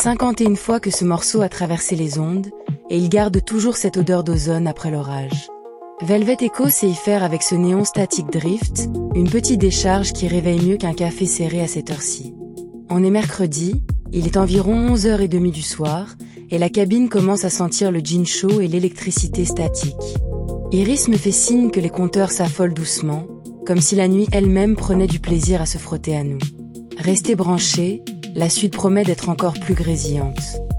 51 fois que ce morceau a traversé les ondes, et il garde toujours cette odeur d'ozone après l'orage. Velvet Echo sait y faire avec ce néon Static Drift, une petite décharge qui réveille mieux qu'un café serré à cette heure-ci. On est mercredi, il est environ 11h30 du soir, et la cabine commence à sentir le gin chaud et l'électricité statique. Iris me fait signe que les compteurs s'affolent doucement, comme si la nuit elle-même prenait du plaisir à se frotter à nous. Restez branchés, la suite promet d'être encore plus grésillante.